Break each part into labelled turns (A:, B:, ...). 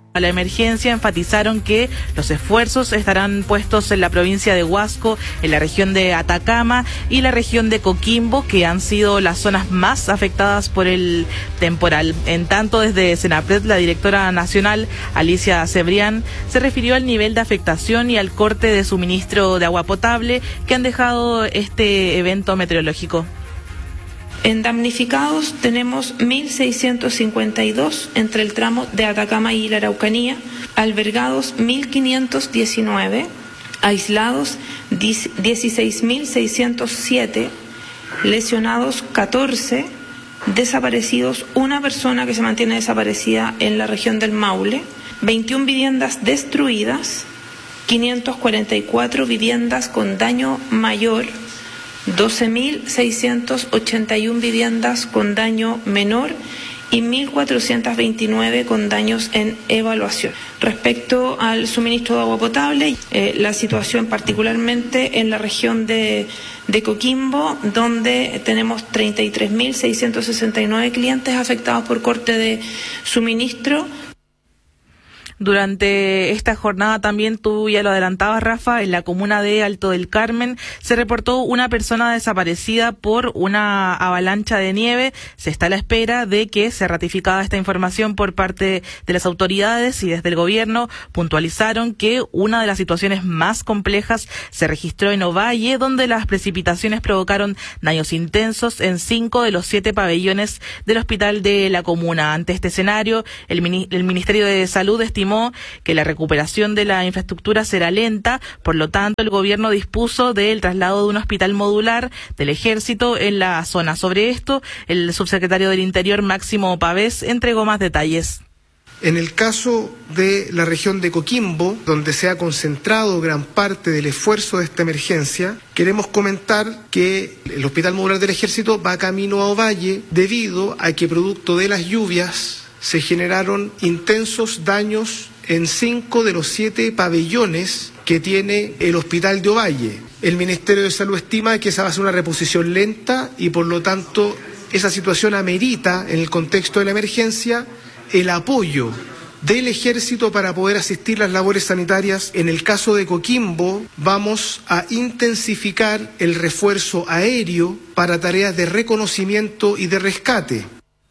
A: A la emergencia enfatizaron que los esfuerzos estarán puestos en la provincia de Huasco, en la región de Atacama y la región de Coquimbo, que han sido las zonas más afectadas por el temporal. En tanto, desde Senapred, la directora nacional, Alicia Cebrián, se refirió al nivel de afectación y al corte de suministro de agua potable que han dejado este evento meteorológico.
B: En damnificados tenemos 1.652 entre el tramo de Atacama y la Araucanía, albergados 1.519, aislados 16.607, lesionados 14, desaparecidos una persona que se mantiene desaparecida en la región del Maule, 21 viviendas destruidas, 544 viviendas con daño mayor, 12.681 viviendas con daño menor y 1.429 con daños en evaluación. Respecto al suministro de agua potable, la situación particularmente en la región de Coquimbo, donde tenemos 33.669 clientes afectados por corte de suministro.
A: Durante esta jornada también, tú ya lo adelantabas, Rafa, en la comuna de Alto del Carmen se reportó una persona desaparecida por una avalancha de nieve. Se está a la espera de que se ratificara esta información por parte de las autoridades, y desde el gobierno puntualizaron que una de las situaciones más complejas se registró en Ovalle, donde las precipitaciones provocaron daños intensos en 5 de los 7 pabellones del hospital de la comuna. Ante este escenario, el Ministerio de Salud estimó que la recuperación de la infraestructura será lenta, por lo tanto el gobierno dispuso del traslado de un hospital modular del Ejército en la zona. Sobre esto, el subsecretario del Interior, Máximo Pavés, entregó más detalles.
C: En el caso de la región de Coquimbo, donde se ha concentrado gran parte del esfuerzo de esta emergencia, queremos comentar que el Hospital Modular del Ejército va camino a Ovalle debido a que, producto de las lluvias, se generaron intensos daños en 5 de los 7 pabellones que tiene el Hospital de Ovalle. El Ministerio de Salud estima que esa va a ser una reposición lenta y, por lo tanto, esa situación amerita, en el contexto de la emergencia, el apoyo del Ejército para poder asistir las labores sanitarias. En el caso de Coquimbo, vamos a intensificar el refuerzo aéreo para tareas de reconocimiento y de rescate.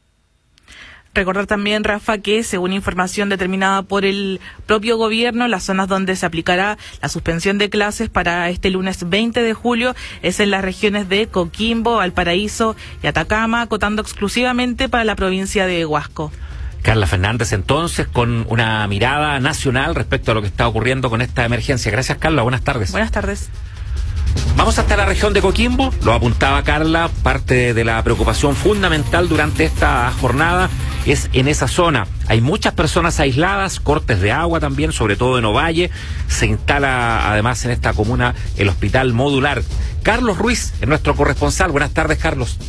A: Recordar también, Rafa, que según información determinada por el propio gobierno, las zonas donde se aplicará la suspensión de clases para este lunes 20 de julio es en las regiones de Coquimbo, Valparaíso y Atacama, acotando exclusivamente para la provincia de Huasco.
D: Carla Fernández, entonces, con una mirada nacional respecto a lo que está ocurriendo con esta emergencia. Gracias, Carla. Buenas tardes.
A: Buenas tardes.
D: Vamos hasta la región de Coquimbo, lo apuntaba Carla, parte de la preocupación fundamental durante esta jornada es en esa zona. Hay muchas personas aisladas, cortes de agua también, sobre todo en Ovalle. Se instala además en esta comuna el hospital modular. Carlos Ruiz es nuestro corresponsal. Buenas tardes, Carlos.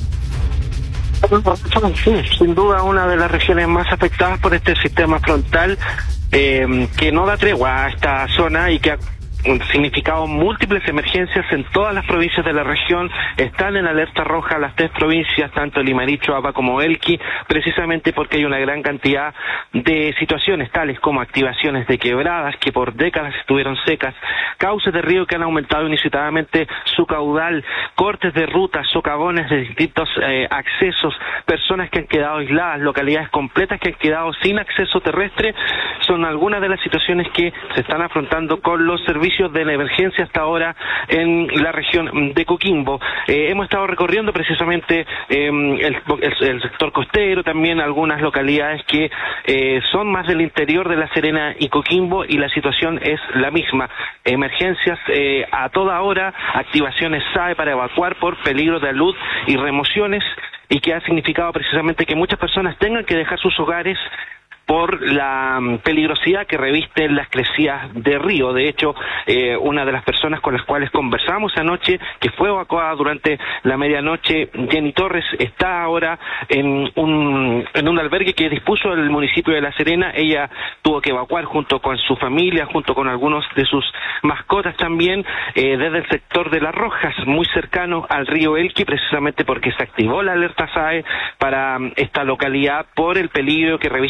E: Sí, sin duda una de las regiones más afectadas por este sistema frontal que no da tregua a esta zona y que ha significado múltiples emergencias en todas las provincias de la región. Están en alerta roja las 3 provincias, tanto Limarí, Choapa como Elqui, precisamente porque hay una gran cantidad de situaciones tales como activaciones de quebradas que por décadas estuvieron secas, cauces de río que han aumentado inusitadamente su caudal, cortes de rutas, socavones de distintos accesos, personas que han quedado aisladas, localidades completas que han quedado sin acceso terrestre. Son algunas de las situaciones que se están afrontando con los servicios de la emergencia hasta ahora en la región de Coquimbo. Hemos estado recorriendo precisamente el sector costero, también algunas localidades que son más del interior de La Serena y Coquimbo, y la situación es la misma. Emergencias a toda hora, activaciones SAE para evacuar por peligro de alud y remociones, y que ha significado precisamente que muchas personas tengan que dejar sus hogares por la peligrosidad que revisten las crecidas de río. De hecho, una de las personas con las cuales conversamos anoche, que fue evacuada durante la medianoche, Jenny Torres, está ahora en un albergue que dispuso el municipio de La Serena. Ella tuvo que evacuar junto con su familia, junto con algunos de sus mascotas también, desde el sector de Las Rojas, muy cercano al río Elqui, precisamente porque se activó la alerta SAE para esta localidad por el peligro que reviste el aumento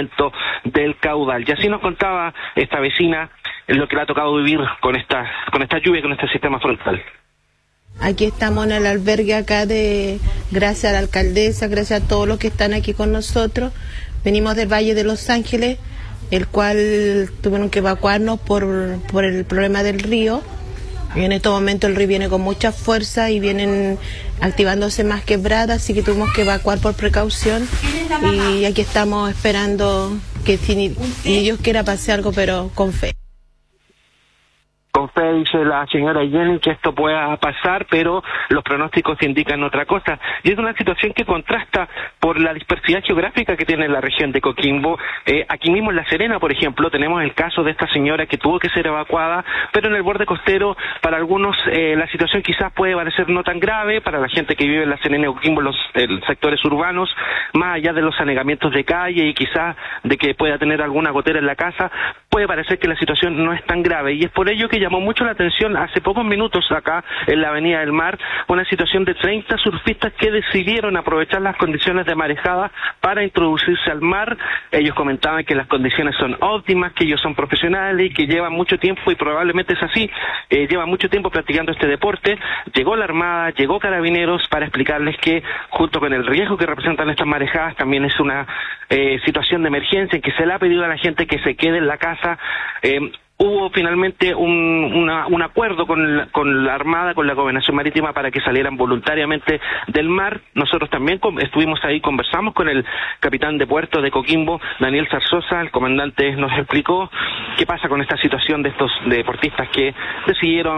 E: aumento del caudal. Y así nos contaba esta vecina lo que le ha tocado vivir con esta lluvia, con este sistema frontal.
F: Aquí estamos en el albergue gracias a la alcaldesa, gracias a todos los que están aquí con nosotros. Venimos del Valle de Los Ángeles, el cual tuvieron que evacuarnos por el problema del río. Y en estos momentos el río viene con mucha fuerza y vienen activándose más quebradas, así que tuvimos que evacuar por precaución. Y aquí estamos esperando que si Dios quiera pase algo, pero con fe.
E: Con fe, dice la señora Jenny, que esto pueda pasar, pero los pronósticos indican otra cosa. Y es una situación que contrasta por la dispersidad geográfica que tiene la región de Coquimbo. Aquí mismo en La Serena, por ejemplo, tenemos el caso de esta señora que tuvo que ser evacuada, pero en el borde costero, para algunos, la situación quizás puede parecer no tan grave, para la gente que vive en La Serena y Coquimbo, en los sectores urbanos, más allá de los anegamientos de calle y quizás de que pueda tener alguna gotera en la casa, puede parecer que la situación no es tan grave. Y es por ello que llamó mucho la atención hace pocos minutos acá en la Avenida del Mar una situación de 30 surfistas que decidieron aprovechar las condiciones de marejada para introducirse al mar. Ellos comentaban que las condiciones son óptimas, que ellos son profesionales y que llevan mucho tiempo, y probablemente es así, llevan mucho tiempo practicando este deporte. Llegó la Armada, llegó Carabineros para explicarles que junto con el riesgo que representan estas marejadas también es una situación de emergencia en que se le ha pedido a la gente que se quede en la casa. Hubo finalmente un acuerdo con la Armada, con la Gobernación Marítima, para que salieran voluntariamente del mar. Nosotros también estuvimos ahí, conversamos con el capitán de puerto de Coquimbo, Daniel Zarzosa. El comandante nos explicó qué pasa con esta situación de estos deportistas que decidieron